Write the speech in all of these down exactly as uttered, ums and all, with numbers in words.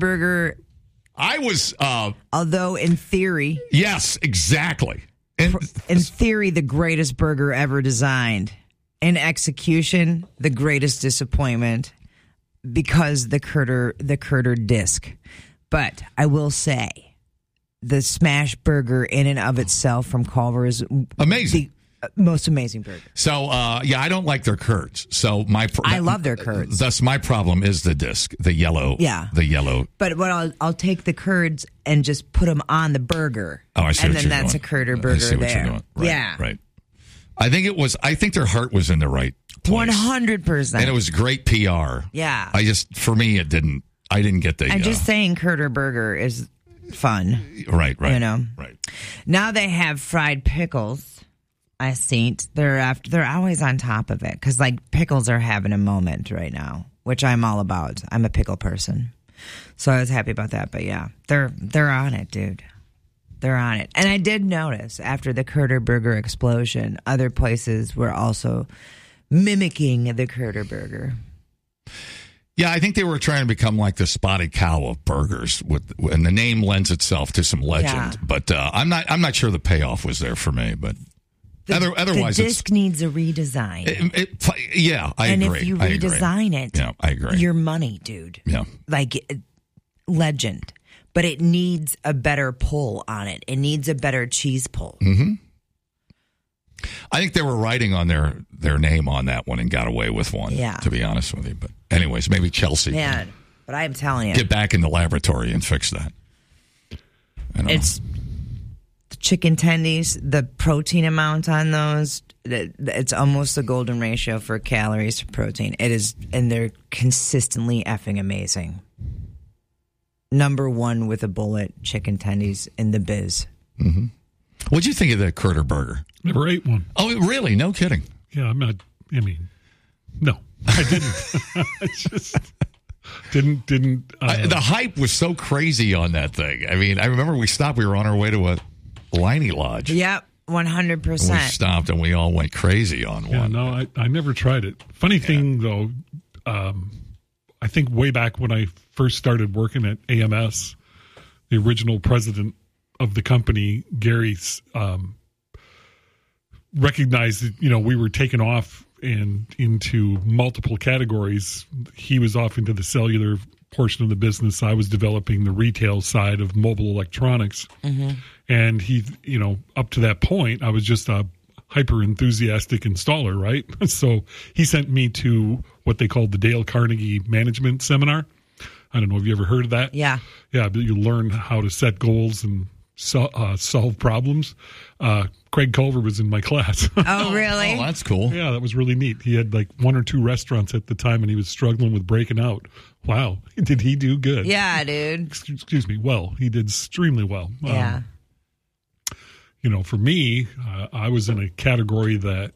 burger. I was, uh, although in theory, yes, exactly. In, in theory, the greatest burger ever designed. In execution, the greatest disappointment because the curder, the curder disc. But I will say, the smash burger in and of itself from Culver is amazing. The most amazing burger. So, uh, yeah, I don't like their curds. So my, pr- I love their curds. Thus, my problem is the disc, the yellow. Yeah, the yellow. But what I'll I'll take the curds and just put them on the burger. Oh, I see. And what then you're that's doing. a curder burger I see what there. You're doing. Right, yeah, right. I think it was. I think their heart was in the right place. One hundred percent. And it was great P R. Yeah. I just, for me, it didn't. I didn't get the. I'm uh, just saying, curder burger is fun. Right, right. You know, right. Now they have fried pickles. I seen they're after. They're always on top of it because like pickles are having a moment right now, which I'm all about. I'm a pickle person, so I was happy about that. But yeah, they're they're on it, dude. They're on it. And I did notice after the Curder Burger explosion, other places were also mimicking the Curder Burger. Yeah, I think they were trying to become like the Spotted Cow of burgers, with, and the name lends itself to some legend. Yeah. But uh, I'm not. I'm not sure the payoff was there for me. But the, other, otherwise, the disc needs a redesign. It, it, yeah, I and agree. if you I redesign agree. it, yeah, I agree. Your money, dude. Yeah, like legend. But it needs a better pull on it. It needs a better cheese pull. Mm-hmm. I think they were writing on their, their name on that one and got away with one, yeah. to be honest with you. But anyways, maybe Chelsea. Man, but I'm telling you. Get back in the laboratory and fix that. It's the chicken tendies, the protein amount on those, it's almost the golden ratio for calories to protein. It is, and they're consistently effing amazing. Number one with a bullet, chicken tendies in the biz. Mm-hmm. What'd you think of the Curder Burger? Never ate one. Oh, really? No kidding. Yeah, I'm not. I mean, no, I didn't. I just didn't. Didn't. Uh, I, the hype was so crazy on that thing. I mean, I remember we stopped. We were on our way to a Liney Lodge. Yep, one hundred percent. We stopped and we all went crazy on yeah, one. No, I, I never tried it. Funny yeah. thing though, um, I think way back when I first started working at A M S, the original president of the company, Gary, um, recognized that, you know, we were taken off and into multiple categories. He was off into the cellular portion of the business. I was developing the retail side of mobile electronics. Mm-hmm. And he, you know, up to that point, I was just a hyper enthusiastic installer, right? So he sent me to what they called the Dale Carnegie Management Seminar. I don't know if you ever heard of that. Yeah. Yeah, but you learn how to set goals and so, uh, solve problems. Uh, Craig Culver was in my class. Oh, really? Oh, that's cool. Yeah, that was really neat. He had like one or two restaurants at the time, and he was struggling with breaking out. Wow. Did he do good? Yeah, dude. Excuse, excuse me. Well, he did extremely well. Yeah. Um, you know, for me, uh, I was in a category that,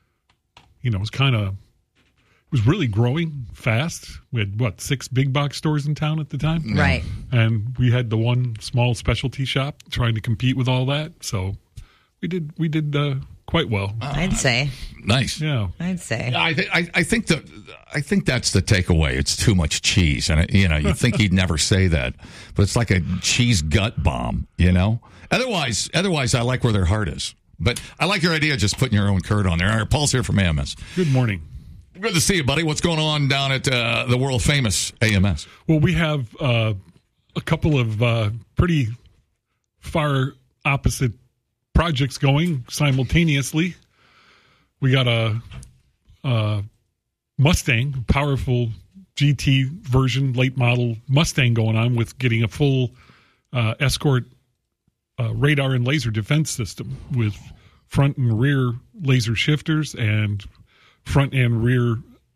you know, was kind of, was really growing fast. We had, what, six big box stores in town at the time? Right. And we had the one small specialty shop trying to compete with all that. So we did we did uh, quite well. I'd say. Nice. Yeah. I'd say. I, th- I, I think the I think that's the takeaway. It's too much cheese. And, you know, you think he'd never say that. But it's like a cheese gut bomb, you know? Otherwise, otherwise, I like where their heart is. But I like your idea of just putting your own curd on there. All right, Paul's here from A M S. Good morning. Good to see you, buddy. What's going on down at uh, the world famous A M S? Well, we have uh, a couple of uh, pretty far opposite projects going simultaneously. We got a, a Mustang, powerful G T version, late model Mustang going on with getting a full uh, Escort uh, radar and laser defense system with front and rear laser shifters and front and rear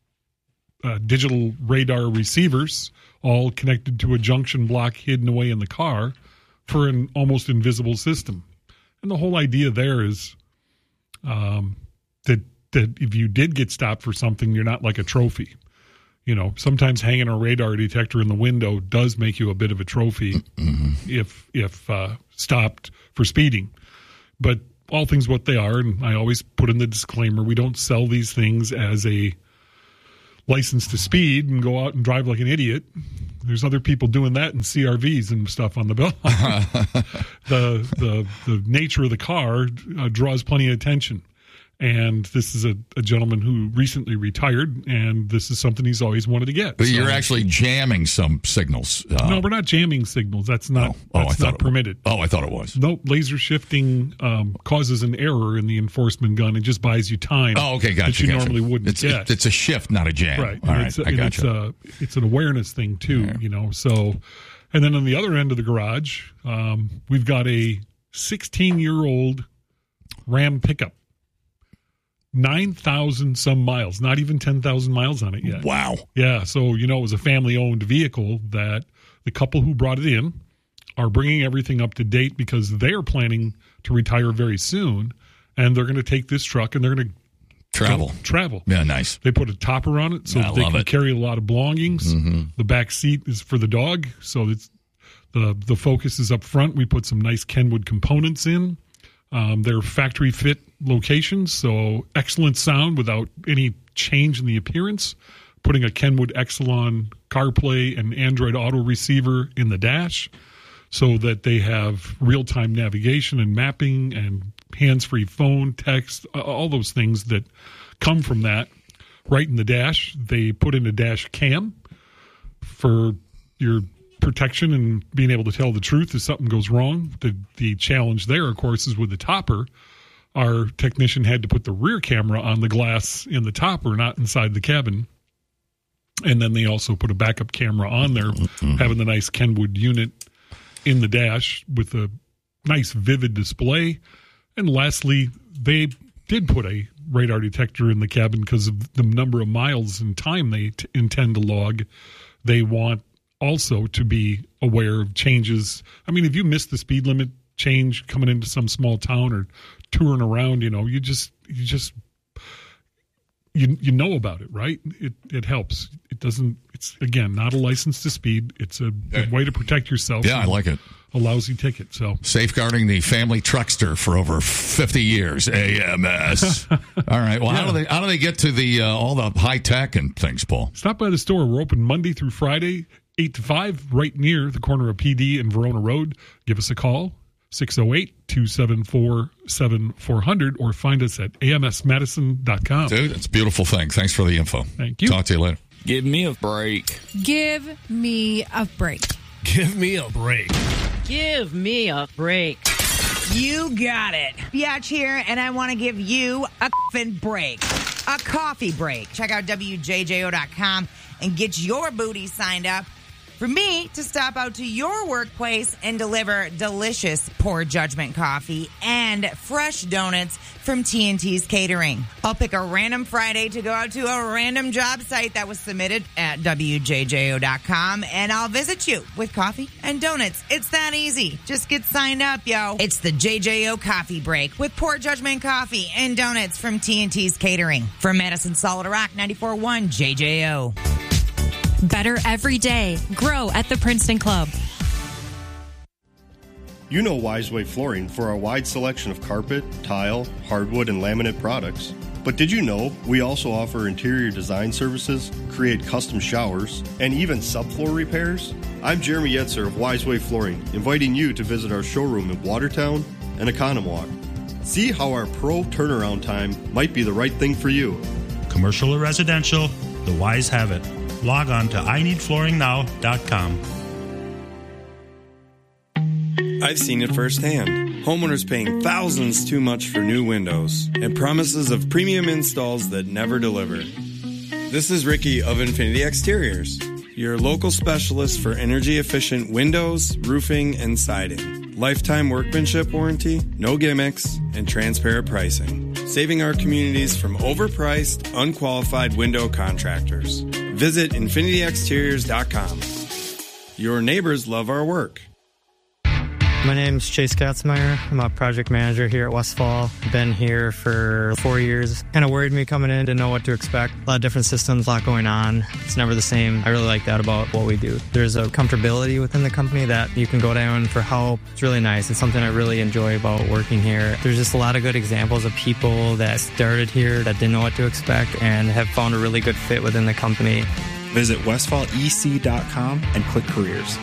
uh, digital radar receivers, all connected to a junction block hidden away in the car for an almost invisible system. And the whole idea there is um, that that if you did get stopped for something, you're not like a trophy. You know, sometimes hanging a radar detector in the window does make you a bit of a trophy mm-hmm. if if uh, stopped for speeding. But all things what they are, and I always put in the disclaimer, we don't sell these things as a license to speed and go out and drive like an idiot. There's other people doing that in C R Vs and stuff on the bill. the, the the nature of the car uh, draws plenty of attention. And this is a, a gentleman who recently retired, and this is something he's always wanted to get. But so, you're actually jamming some signals. Uh, no, we're not jamming signals. That's not, oh, oh, that's I not permitted. Oh, I thought it was. No, laser shifting um, causes an error in the enforcement gun. It just buys you time. Oh, okay, gotcha. That you gotcha. normally wouldn't it's, get. It's a shift, not a jam. Right. All and right, it's, a, I and gotcha. it's, a, it's an awareness thing, too, Yeah. you know. So, and then on the other end of the garage, um, we've got a sixteen-year-old Ram pickup. nine thousand some miles, not even ten thousand miles on it yet. Wow. Yeah, so, you know, it was a family-owned vehicle that the couple who brought it in are bringing everything up to date because they are planning to retire very soon, and they're going to take this truck and they're going to Travel. Travel. Yeah, nice. They put a topper on it so I they love can it. carry a lot of belongings. Mm-hmm. The back seat is for the dog, so it's the the focus is up front. We put some nice Kenwood components in. Um, they're factory fit locations, so excellent sound without any change in the appearance. Putting a Kenwood Exelon CarPlay and Android Auto receiver in the dash so that they have real-time navigation and mapping and hands-free phone, text, all those things that come from that right in the dash. They put in a dash cam for your protection and being able to tell the truth if something goes wrong. The the challenge there, of course, is with the topper. Our technician had to put the rear camera on the glass in the topper, not inside the cabin. And then they also put a backup camera on there, mm-hmm. having the nice Kenwood unit in the dash with a nice vivid display. And lastly, they did put a radar detector in the cabin because of the number of miles and time they t- intend to log. They want also to be aware of changes. I mean, if you miss the speed limit change coming into some small town or touring around, you know, you just you just you you know about it, right? It it helps. It doesn't. It's again not a license to speed. It's a, a way to protect yourself. Yeah, I like it. A lousy ticket. So safeguarding the family truckster for over fifty years. A M S. All right. Well, yeah. how do they how do they get to the uh, all the high tech and things, Paul? Stop by the store. We're open Monday through Friday, eight to five, right near the corner of P D and Verona Road. Give us a call, six oh eight, two seven four, seven four zero zero, or find us at A M S Madison dot com. Dude, it's a beautiful thing. Thanks for the info. Thank you. Talk to you later. Give me a break. Give me a break. Give me a break. Give me a break. You got it. Biatch here, and I want to give you a f***ing break. A coffee break. Check out W J J O dot com and get your booty signed up for me to stop out to your workplace and deliver delicious Poor Judgment coffee and fresh donuts from T and T's Catering. I'll pick a random Friday to go out to a random job site that was submitted at W J J O dot com, and I'll visit you with coffee and donuts. It's that easy. Just get signed up, yo. It's the J J O Coffee Break with Poor Judgment coffee and donuts from T and T's Catering. From Madison Solid Rock, ninety-four point one J J O. Better every day. Grow at the Princeton Club. You know Wiseway Flooring for our wide selection of carpet, tile, hardwood, and laminate products. But did you know we also offer interior design services, create custom showers, and even subfloor repairs? I'm Jeremy Yetzer of Wiseway Flooring, inviting you to visit our showroom in Watertown and Economwalk. See how our pro turnaround time might be the right thing for you. Commercial or residential, the Wise have it. Log on to I need flooring now dot com. I've seen it firsthand. Homeowners paying thousands too much for new windows and promises of premium installs that never deliver. This is Ricky of Infinity Exteriors, your local specialist for energy-efficient windows, roofing, and siding. Lifetime workmanship warranty, no gimmicks, and transparent pricing. Saving our communities from overpriced, unqualified window contractors. Visit Infinity Exteriors dot com. Your neighbors love our work. My name's Chase Katzmeyer. I'm a project manager here at Westfall. Been here for four years. Kind of worried me coming in, didn't know what to expect. A lot of different systems, a lot going on. It's never the same. I really like that about what we do. There's a comfortability within the company that you can go down for help. It's really nice. It's something I really enjoy about working here. There's just a lot of good examples of people that started here that didn't know what to expect and have found a really good fit within the company. Visit westfall e c dot com and click careers.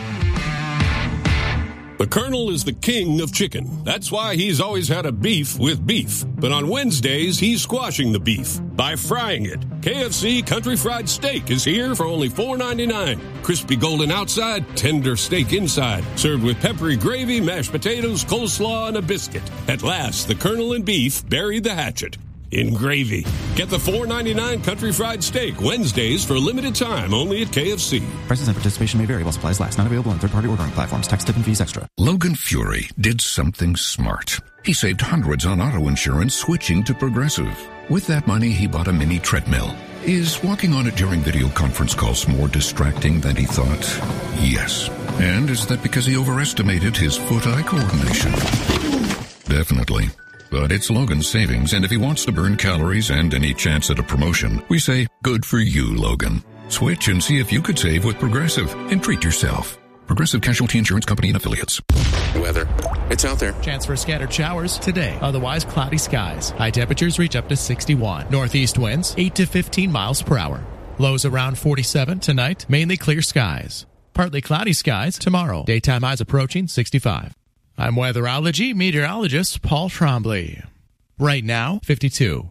The Colonel is the king of chicken. That's why he's always had a beef with beef. But on Wednesdays, he's squashing the beef by frying it. K F C Country Fried Steak is here for only four ninety-nine. Crispy golden outside, tender steak inside. Served with peppery gravy, mashed potatoes, coleslaw, and a biscuit. At last, the Colonel and beef buried the hatchet in gravy. Get the four ninety-nine Country Fried Steak Wednesdays for a limited time only at K F C. Prices and participation may vary while supplies last. Not available on third-party ordering platforms. Tax, tip, and fees extra. Logan Fury did something smart. He saved hundreds on auto insurance switching to Progressive. With that money, he bought a mini treadmill. Is walking on it during video conference calls more distracting than he thought? Yes. And is that because he overestimated his foot-eye coordination? Definitely. But it's Logan's savings, and if he wants to burn calories and any chance at a promotion, we say, good for you, Logan. Switch and see if you could save with Progressive and treat yourself. Progressive Casualty Insurance Company and Affiliates. Weather. It's out there. Chance for scattered showers today. Otherwise, cloudy skies. High temperatures reach up to sixty-one. Northeast winds, eight to fifteen miles per hour. Lows around forty-seven tonight. Mainly clear skies. Partly cloudy skies tomorrow. Daytime highs approaching sixty-five. I'm weatherology meteorologist Paul Trombley. Right now, fifty-two.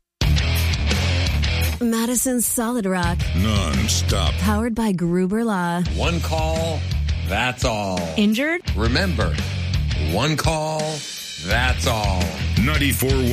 Madison Solid Rock. Non-stop. Powered by Gruber Law. One call, that's all. Injured? Remember, one call, that's all. ninety-four